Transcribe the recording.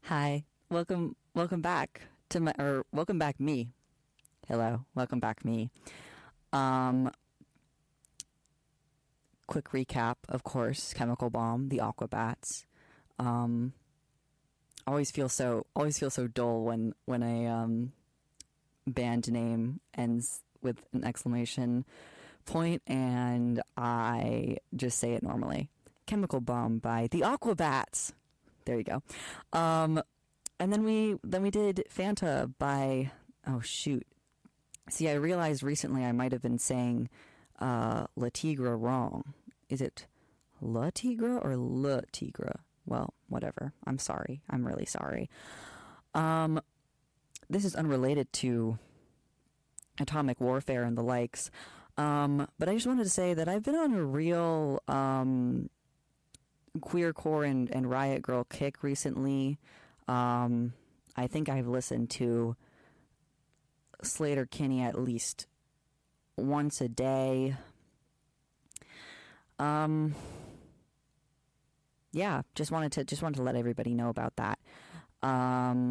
Hi, welcome back to welcome back me. Hello, welcome back me. Um, Quick recap, of course, Chemical Bomb, the Aquabats. Um, always feel so dull when a band name ends with an exclamation point, and I just say it normally. Chemical Bomb by the Aquabats. There you go. And then we did Fanta by, oh shoot. See, I realized recently I might have been saying La Tigra wrong. Is it La Tigra or La Tigra? Well, whatever. I'm sorry. I'm really sorry. This is unrelated to atomic warfare and the likes. But I just wanted to say that I've been on a real queercore and Riot Girl kick recently. I think I've listened to Sleater-Kinney at least once a day. Yeah, just wanted to let everybody know about that.